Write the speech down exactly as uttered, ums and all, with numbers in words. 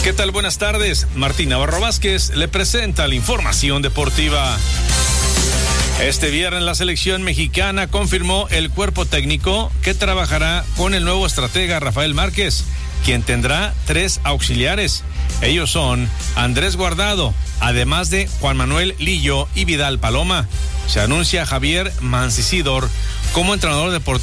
¿Qué tal? Buenas tardes. Martín Navarro Vázquez le presenta la información deportiva. Este viernes la selección mexicana confirmó el cuerpo técnico que trabajará con el nuevo estratega Rafael Márquez, quien tendrá tres auxiliares. Ellos son Andrés Guardado, además de Juan Manuel Lillo y Vidal Paloma. Se anuncia Javier Mancisidor como entrenador deportivo